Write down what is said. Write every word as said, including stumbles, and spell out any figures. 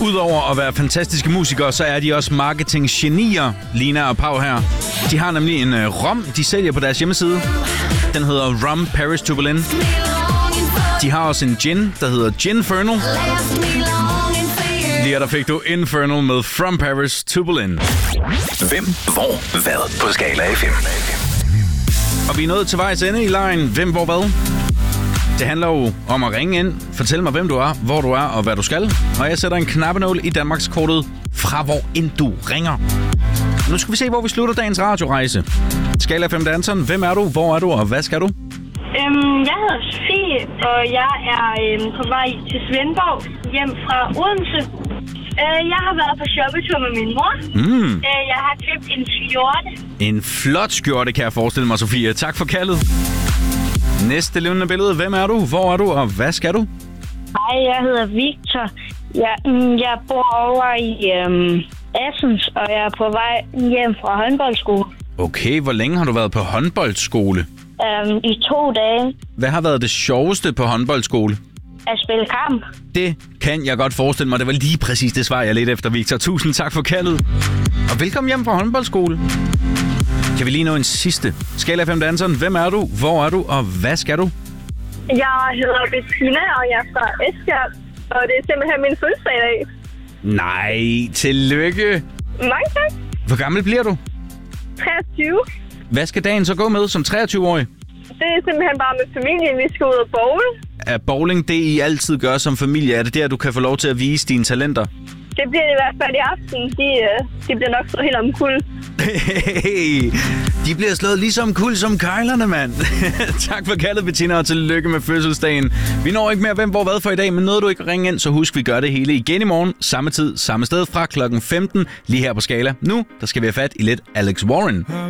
Udover at være fantastiske musikere, så er de også marketinggenier, Lina og Pau her. De har nemlig en uh, rom, de sælger på deres hjemmeside. Den hedder Rum Paris to Berlin. De har også en gin, der hedder Ginfernal. Lige der fik du Infernal med From Paris to Berlin. Hvem, hvor, hvad på Skala F M. Og vi er nået til vejs ende i lejen. Hvem, hvor, hvad? Det handler jo om at ringe ind. Fortæl mig, hvem du er, hvor du er og hvad du skal. Og jeg sætter en knappenål i Danmarkskortet fra hvor end du ringer. Nu skal vi se, hvor vi slutter dagens radiorejse. Skala F M danseren. Hvem er du, hvor er du og hvad skal du? Øhm, jeg hedder Sofie, og jeg er øhm, på vej til Svendborg hjem fra Odense. Øh, jeg har været på shoppetur med min mor. Mm. Øh, jeg har købt en skjorte. En flot skjorte, kan jeg forestille mig, Sofie. Tak for kaldet. Næste levende billede. Hvem er du? Hvor er du? Og hvad skal du? Hej, jeg hedder Victor. Jeg, jeg bor over i øhm, Assens, og jeg er på vej hjem fra håndboldskole. Okay, hvor længe har du været på håndboldskole? Øhm, I to dage. Hvad har været det sjoveste på håndboldskole? At spille kamp. Det kan jeg godt forestille mig. Det var lige præcis det svar, jeg ledte efter, Victor. Tusind tak for kaldet. Og velkommen hjem fra håndboldskole. Kan vi lige nå en sidste? Skala F M danseren. Hvem er du? Hvor er du? Og hvad skal du? Jeg hedder Bettina, og jeg er fra Esbjerg. Og det er simpelthen min fødselsdag i dag. Nej, tillykke. Mange tak. Hvor gammel bliver du? treogtyve. Hvad skal dagen så gå med som treogtyve-årig? Det er simpelthen bare med familien. Vi skal ud og bowle. Er bowling det, I altid gør som familie? Er det der, du kan få lov til at vise dine talenter? Det bliver det i hvert fald i aften. De, de bliver nok slået helt omkuld. Hey, de bliver slået lige som kul som kejlerne, mand. Tak for kaldet, Bettina, og tillykke med fødselsdagen. Vi når ikke mere hvem, hvor, hvad for i dag, men nåede du ikke at ringe ind, så husk, vi gør det hele igen i morgen. Samme tid, samme sted fra klokken femten, lige her på Skala. Nu, der skal vi have fat i lidt Alex Warren.